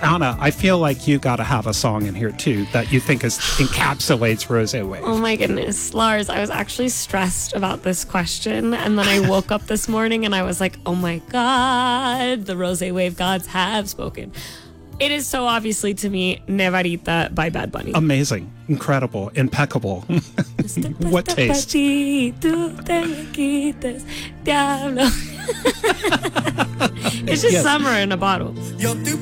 Anna, I feel like you got to have a song in here too that you think encapsulates Rose Wave. Oh my goodness. Lars, I was actually stressed about this question. And then I woke up this morning and I was like, oh my God, the Rose Wave gods have spoken. It is so obviously to me, Nevarita by Bad Bunny. Amazing. Incredible. Impeccable. What taste? It's just summer in a bottle.